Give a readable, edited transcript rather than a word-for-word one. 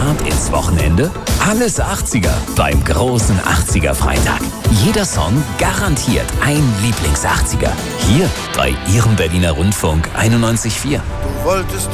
Start ins Wochenende? Alles 80er beim großen 80er-Freitag. Jeder Song garantiert ein Lieblings-80er. Hier bei Ihrem Berliner Rundfunk 91,4. Du wolltest